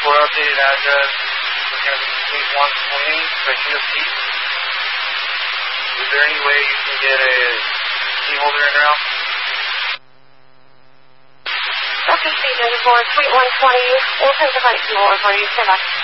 For updated address, we're going to be Suite 120, Section C. Is there any way you can get a key holder in route? Okay, Suite 94, Suite 120. We'll send the right key holder for you. Stand by.